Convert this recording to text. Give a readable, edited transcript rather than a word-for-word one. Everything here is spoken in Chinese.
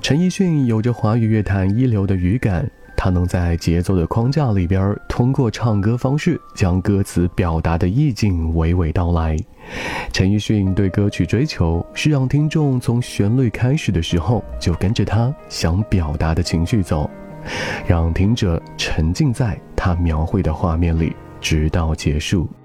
陈奕迅有着华语乐坛一流的语感，他能在节奏的框架里边，通过唱歌方式将歌词表达的意境娓娓道来。陈奕迅对歌曲追求是让听众从旋律开始的时候就跟着他想表达的情绪走，让听者沉浸在他描绘的画面里，直到结束。